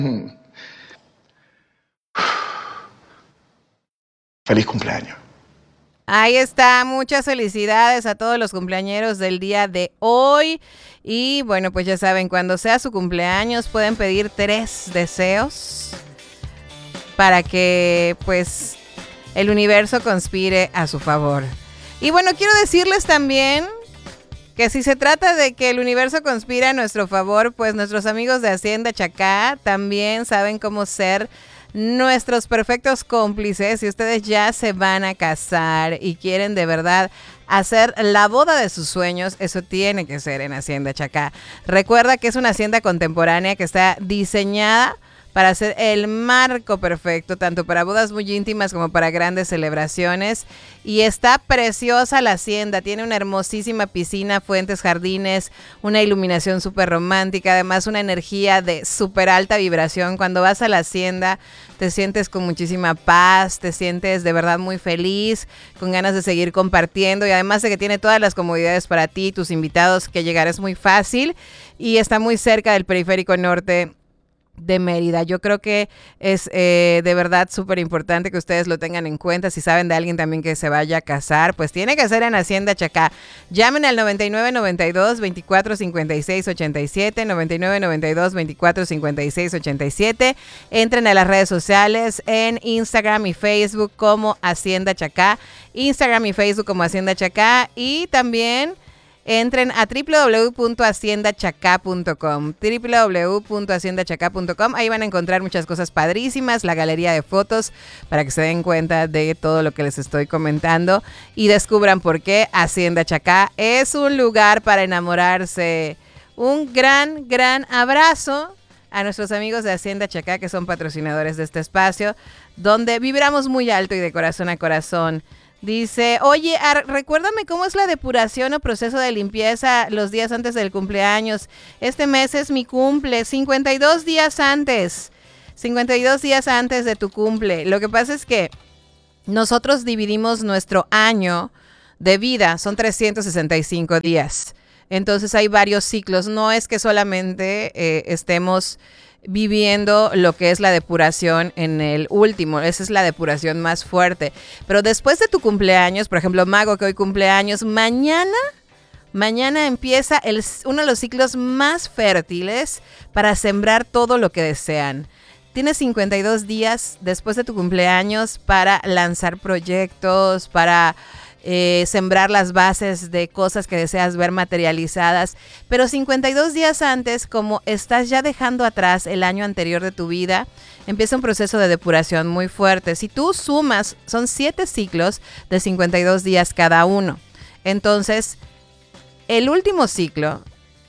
Feliz cumpleaños. Ahí está, muchas felicidades a todos los cumpleañeros del día de hoy. Y bueno, pues ya saben, cuando sea su cumpleaños pueden pedir 3 deseos para que pues el universo conspire a su favor. Y bueno, quiero decirles también que si se trata de que el universo conspire a nuestro favor, pues nuestros amigos de Hacienda Chacá también saben cómo ser nuestros perfectos cómplices. Si ustedes ya se van a casar y quieren de verdad hacer la boda de sus sueños, eso tiene que ser en Hacienda Chacá. Recuerda que es una hacienda contemporánea que está diseñada para hacer el marco perfecto, tanto para bodas muy íntimas como para grandes celebraciones. Y está preciosa la hacienda, tiene una hermosísima piscina, fuentes, jardines, una iluminación súper romántica, además una energía de súper alta vibración. Cuando vas a la hacienda te sientes con muchísima paz, te sientes de verdad muy feliz, con ganas de seguir compartiendo, y además de que tiene todas las comodidades para ti y tus invitados, que llegar es muy fácil y está muy cerca del periférico norte de Mérida. Yo creo que es de verdad súper importante que ustedes lo tengan en cuenta. Si saben de alguien también que se vaya a casar, pues tiene que ser en Hacienda Chacá. Llamen al 9992-245687, 9992-245687. Entren a las redes sociales en Instagram y Facebook como Hacienda Chacá. Instagram y Facebook como Hacienda Chacá. Y también entren a www.haciendachacá.com, www.haciendachacá.com. Ahí van a encontrar muchas cosas padrísimas, la galería de fotos, para que se den cuenta de todo lo que les estoy comentando y descubran por qué Hacienda Chacá es un lugar para enamorarse. Un gran, gran abrazo a nuestros amigos de Hacienda Chacá, que son patrocinadores de este espacio, donde vibramos muy alto y de corazón a corazón. Dice, oye, recuérdame cómo es la depuración o proceso de limpieza los días antes del cumpleaños. Este mes es mi cumple, 52 días antes. 52 días antes de tu cumple. Lo que pasa es que nosotros dividimos nuestro año de vida, son 365 días. Entonces hay varios ciclos. No es que solamente estemos viviendo lo que es la depuración en el último. Esa es la depuración más fuerte. Pero después de tu cumpleaños, por ejemplo, Mago, que hoy cumpleaños, mañana empieza uno de los ciclos más fértiles para sembrar todo lo que desean. Tienes 52 días después de tu cumpleaños para lanzar proyectos, para sembrar las bases de cosas que deseas ver materializadas, pero 52 días antes, como estás ya dejando atrás el año anterior de tu vida, empieza un proceso de depuración muy fuerte. Si tú sumas, son 7 ciclos de 52 días cada uno. Entonces, el último ciclo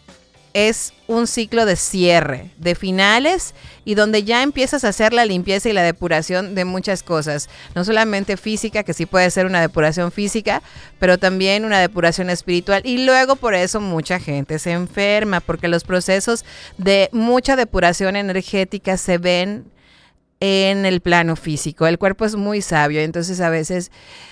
es un ciclo de cierre, de finales, y donde ya empiezas a hacer la limpieza y la depuración de muchas cosas, no solamente física, que sí puede ser una depuración física, pero también una depuración espiritual. Y luego por eso mucha gente se enferma, porque los procesos de mucha depuración energética se ven en el plano físico. El cuerpo es muy sabio, entonces a veces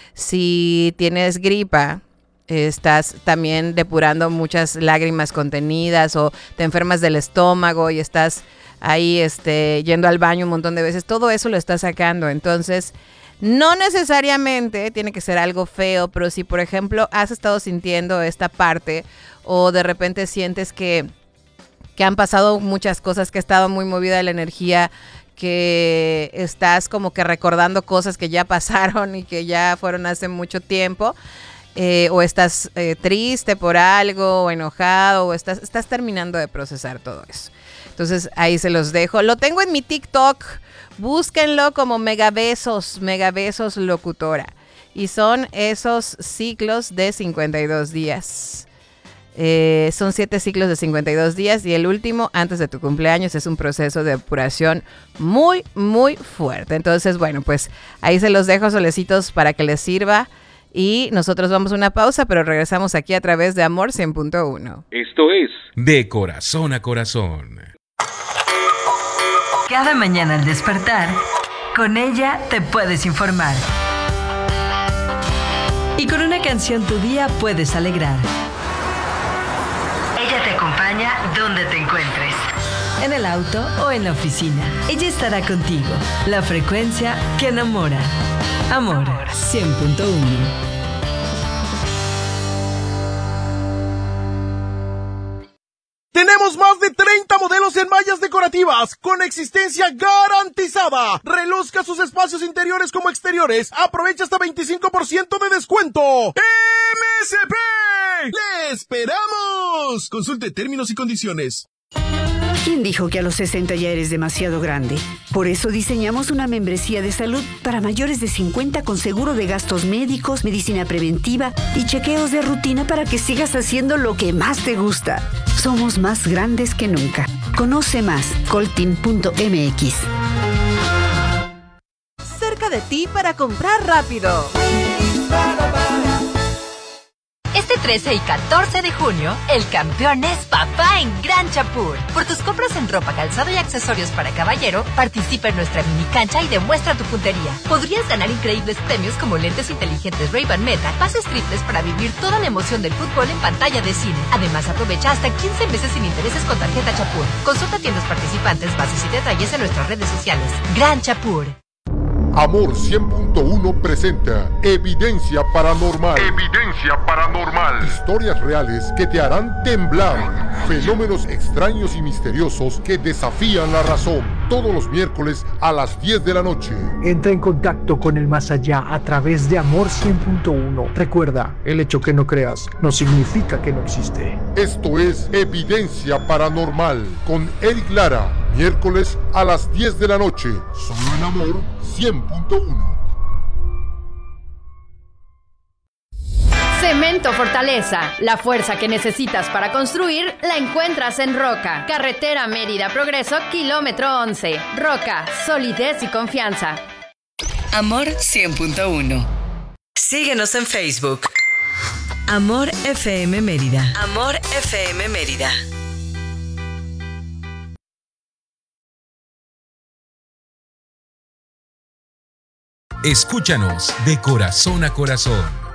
si tienes gripa, estás también depurando muchas lágrimas contenidas, o te enfermas del estómago y estás ahí yendo al baño un montón de veces. Todo eso lo estás sacando. Entonces, no necesariamente tiene que ser algo feo, pero si, por ejemplo, has estado sintiendo esta parte, o de repente sientes que han pasado muchas cosas, que ha estado muy movida la energía, que estás como que recordando cosas que ya pasaron y que ya fueron hace mucho tiempo, o estás triste por algo, o enojado, o estás terminando de procesar todo eso. Entonces ahí se los dejo. Lo tengo en mi TikTok, búsquenlo como Megabesos Locutora. Y son esos ciclos de 52 días. Son 7 ciclos de 52 días, y el último antes de tu cumpleaños es un proceso de depuración muy, muy fuerte. Entonces, bueno, pues ahí se los dejo, solecitos, para que les sirva. Y nosotros vamos a una pausa, pero regresamos aquí a través de Amor 100.1. Esto es De Corazón a Corazón. Cada mañana al despertar, con ella te puedes informar. Y con una canción tu día puedes alegrar. Ella te acompaña donde te encuentres. en el auto o en la oficina. Ella estará contigo. La frecuencia que enamora. Amor 100.1. Tenemos más de 30 modelos en mallas decorativas con existencia garantizada. Reluzca sus espacios interiores como exteriores. Aprovecha hasta 25% de descuento. MSP. ¡Le esperamos! Consulte términos y condiciones. ¿Quién dijo que a los 60 ya eres demasiado grande? Por eso diseñamos una membresía de salud para mayores de 50 con seguro de gastos médicos, medicina preventiva y chequeos de rutina para que sigas haciendo lo que más te gusta. Somos más grandes que nunca. Conoce más, coltin.mx. Cerca de ti para comprar rápido. Este 13 y 14 de junio, el campeón es papá en Gran Chapur. Por tus compras en ropa, calzado y accesorios para caballero, participa en nuestra mini cancha y demuestra tu puntería. Podrías ganar increíbles premios como lentes inteligentes Ray-Ban Meta, pases triples para vivir toda la emoción del fútbol en pantalla de cine. Además, aprovecha hasta 15 meses sin intereses con tarjeta Chapur. Consulta tiendas participantes, bases y detalles en nuestras redes sociales. Gran Chapur. Amor 100.1 presenta Evidencia Paranormal. Evidencia Paranormal. Historias reales que te harán temblar. Fenómenos extraños y misteriosos que desafían la razón. Todos los miércoles a las 10 de la noche. Entra en contacto con el más allá a través de Amor 100.1. Recuerda, el hecho que no creas no significa que no existe. Esto es Evidencia Paranormal con Eric Lara. Miércoles a las 10 de la noche. Solo en Amor 100.1. Cemento Fortaleza. La fuerza que necesitas para construir la encuentras en Roca. Carretera Mérida Progreso, kilómetro 11. Roca, solidez y confianza. Amor 100.1. Síguenos en Facebook. Amor FM Mérida. Amor FM Mérida. Escúchanos de corazón a corazón.